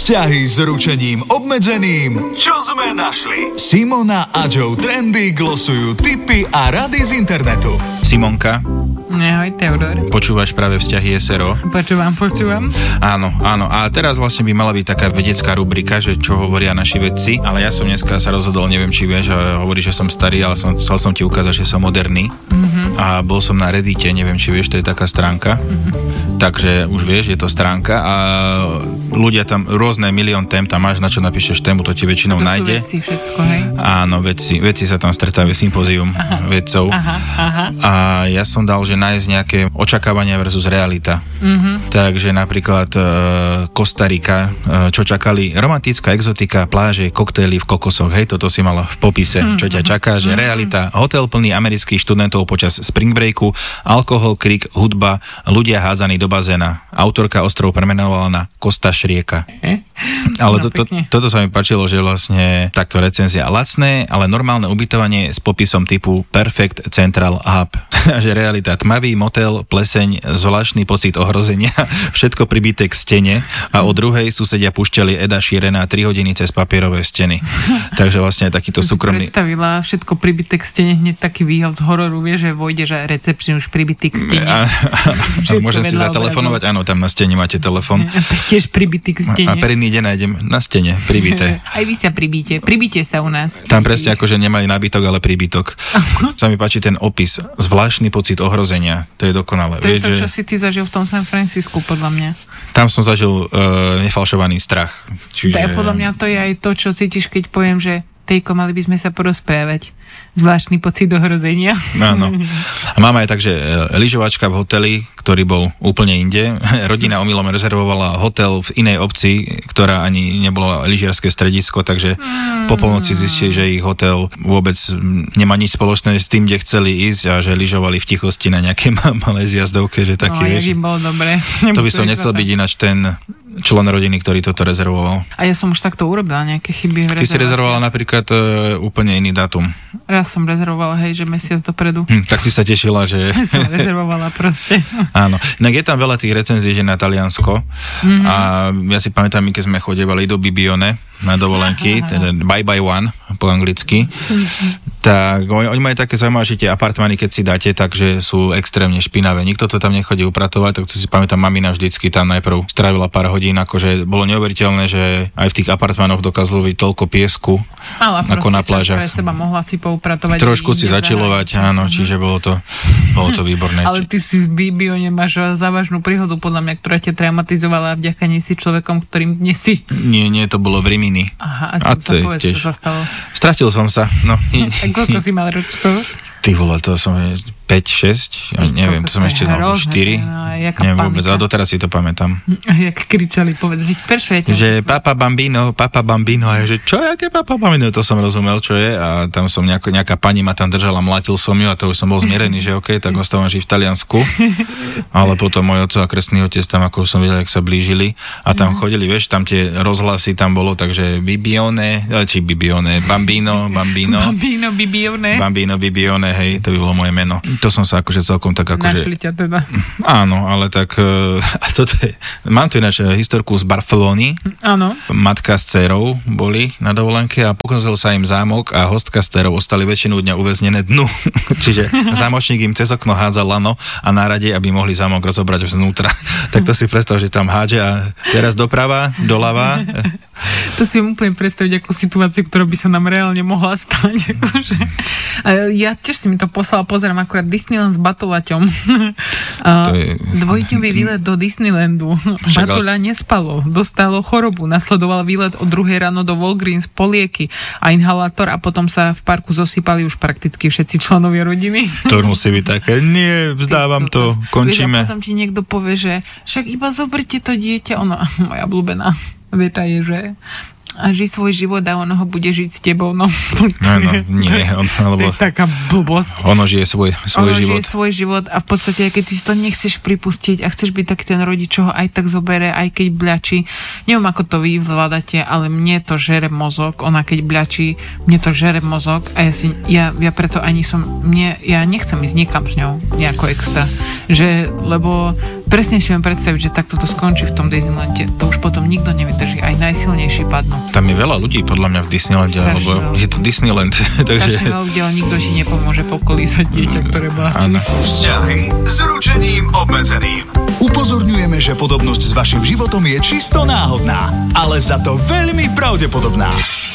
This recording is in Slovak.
Vzťahy s ručením obmedzeným. Čo sme našli? Simona a Joe Trendy glosujú tipy a rady z internetu. Simonka. Ahoj, Teodor. Počúvaš práve Vzťahy SRO? Počúvam. Áno. A teraz vlastne by mala byť taká vedecká rubrika, že čo hovoria naši vedci, ale ja som dneska sa rozhodol, neviem či vieš, hovorí, že som starý, ale chcel som ti ukázať, že som moderný. A bol som na Reddite, neviem či vieš, to je taká stránka. Takže už vieš, je to stránka a ľudia tam, rôzne milión tém, tam máš na čo napíšeš tému, to ti väčšinou nájde. Vedci všetko, hej? Áno, vedci sa tam stretávajú, sympózium vedcov. Aha. A ja som dal, že nájsť nejaké očakávania versus realita. Takže napríklad Kostarika, čo čakali, romantická exotika, pláže, koktejly v kokosoch, hej, toto si mala v popise, čo ťa čaká, že realita, hotel plný amerických študentov počas spring breaku, alkohol, krik, hudba, ľudia hádzaní do bazéna. Autorka ostrov premenovala na Kosta Šrieka. Ale toto sa mi páčilo, že vlastne takto recenzia lacné, ale normálne ubytovanie s popisom typu Perfect Central Hub. Že realita, tmavý motel, pleseň, zvláštny pocit ohrozenia, všetko pribité k stene a o druhej susedia púšťali Eda Sheerana 3 hodiny cez papierové steny. Takže vlastne takýto súkromný... Predstavila všetko pribité k stene, hneď taký výhľad z hororu, vieš, že vojdeš a recepčný už pribitý k stene. Môžem si zatelefonovať, áno, tam na stene máte telefón. Tiež pribitý k stene. A prvný deň nájdem na stene, pribité. Aj vy sa pribíte. Pribíte sa u nás. Tam presne akože nemali nábytok, ale príbytok. Sa mi páči ten opis. Zvláštny pocit ohrozenia. To je dokonalé. To je to, čo si ty zažil v tom San Francisku, podľa mňa. Tam som zažil nefalšovaný strach. Čiže... Podľa mňa to je aj to, čo cítiš, keď poviem, že Tejko, mali by sme sa porozprávať. Zvláštny pocit ohrozenia. Áno. A máme aj tak, že lyžovačka v hoteli, ktorý bol úplne inde. Rodina omylom rezervovala hotel v inej obci, ktorá ani nebola lyžiarske stredisko, takže po polnoci zistili, že ich hotel vôbec nemá nič spoločné s tým, kde chceli ísť a že lyžovali v tichosti na nejakej malej zjazdovke, že taký, vieš. Bolo dobre. To by som nechcel byť ináč ten člen rodiny, ktorý toto rezervoval. A ja som už takto urobila nejaké chyby v rezervácii. Ty si rezervovala napríklad úplne iný dátum. Raz som rezervovala, hej, že mesiac dopredu. Tak si sa tešila, že... som rezervovala proste. Áno. Inak je tam veľa tých recenzií, že na Taliansko. A ja si pamätám, keď sme chodievali do Bibione na dovolenky, teda Bye Bye One po anglicky, tak oni majú také zaujímavé, že tie apartmány, keď si dáte, takže sú extrémne špinavé. Nikto to tam nechodí upratovať, tak to si pamätám, mamina vždycky tam najprv strávila pár hodín, akože bolo neuveriteľné, že aj v tých apartmánoch dokázalo byť toľko piesku, ako na plážach. Ale seba mohla si poupratovať. Trošku si začilovať, áno, čiže bolo to výborné. Ale ty si v Bibione máš závažnú príhodu, podľa mňa, ktorá ťa traumatizovala a vďaka nej si človekom, ktorým dnes si. Nie, to bolo v Rimini. Aha, a to povedz, čo sa stalo. Stratil som sa, no. A koľko si mal ročkov? Ty vole, to som 5, 6, neviem, to som ešte 4. Neviem vôbec, ale doteraz si to pamätám. Jak kričali, povedz, prečo je že Papa Bambino, a ja, že čo, jaké Papa Bambino, to som rozumel, čo je, a tam som nejaká pani ma tam držala, mlátil som ju a to už som bol zmierený, že okej, tak ostávam žiť v Taliansku, ale potom môj otec a krestný otec tam, ako som videl, jak sa blížili a tam chodili, vieš, tam tie rozhlasy tam bolo, takže Bambino, Bibione, hej, to by bolo moje meno. To som sa akože celkom tak akože... Našli ťa teda. Áno, ale tak... Mám tu ináč historku z Barcelony. Áno. Matka s dcerou boli na dovolenke a pokazil sa im zámok a hostka s dcerou ostali väčšinu dňa uväznené dnu. Čiže zámočník im cez okno hádzal lano a nárade, aby mohli zámok rozobrať vnútra. Tak to si predstav, že tam hádže a teraz doprava, doľava. To si úplne predstaviť ako situáciu, ktorá by sa nám reálne mohla stať. Akože. Ja tiež si mi to poslala, pozerám akurát Disneyland s Batulaťom. Dvojdňový výlet do Disneylandu. Batuľa nespalo, dostalo chorobu, nasledoval výlet o 2 ráno do Walgreens, polieky a inhalátor a potom sa v parku zosypali už prakticky všetci členovia rodiny. To musí byť také, nie, vzdávam to, končíme. A potom ti niekto povie, že však iba zoberte to dieťa, ono, moja obľúbená veta je, že a žij svoj život a ono ho bude žiť s tebou. No, nie, to je taká blbosť. Ono žije svoj život. Žije svoj život a v podstate, keď si to nechceš pripustiť a chceš byť taký ten rodič, čo ho aj tak zobere, aj keď bľačí. Neviem, ako to vy zvládate, ale mne to žere mozog. Ona keď bľačí, mne to žere mozog a ja preto ani ja nechcem ísť niekam s ňou nejako extra. Lebo presne si viem predstaviť, že takto to skončí v tom Disneylande. To už potom nikto nevydrží, aj najsilnejší padnú. Tam je veľa ľudí podľa mňa v Disneylande, lebo je to Disneyland. Takže veľa ľudí, ale nikto si nepomôže pokolísať dieťa, ktoré báči. Vzťahy s ručením obmedzeným. Upozorňujeme, že podobnosť s vašim životom je čisto náhodná, ale za to veľmi pravdepodobná.